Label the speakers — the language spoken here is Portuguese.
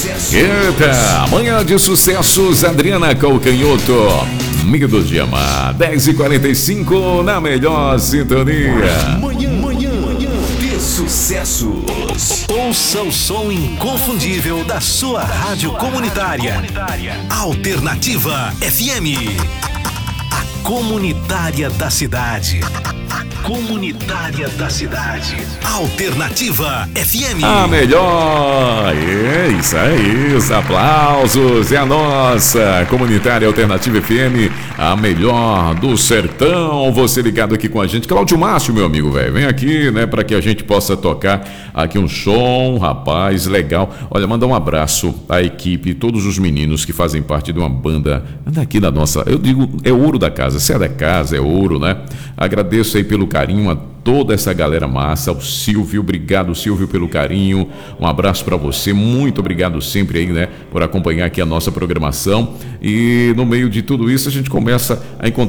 Speaker 1: Eita, manhã de sucessos, Adriana Calcanhoto, Medo de Amar, 10h45 na melhor sintonia.
Speaker 2: Manhã de sucessos.
Speaker 3: Ouça o som inconfundível da sua rádio comunitária. Alternativa FM. A comunitária da cidade. Comunitária da cidade. Alternativa FM.
Speaker 1: A melhor. É isso aí, os aplausos. É a nossa comunitária Alternativa FM, a melhor do sertão. Você ligado aqui com a gente. Cláudio Márcio, meu amigo, velho. Vem aqui, né, para que a gente possa tocar aqui um som, rapaz, legal. Olha, mandar um abraço à equipe, todos os meninos que fazem parte de uma banda daqui da nossa, eu digo, é ouro da casa. Se é da casa, é ouro, né? Agradeço aí pelo carinho a toda essa galera massa, o Silvio, obrigado Silvio pelo carinho, um abraço para você, muito obrigado sempre aí, né, por acompanhar aqui a nossa programação. E no meio de tudo isso a gente começa a encontrar